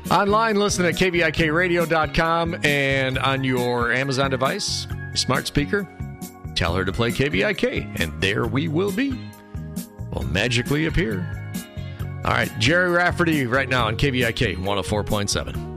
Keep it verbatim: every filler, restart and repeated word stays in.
Online, listen at K V I K radio dot com, and on your Amazon device, smart speaker, tell her to play K V I K, and there we will be. Will magically appear. All right, Jerry Rafferty right now on K V I K one oh four point seven.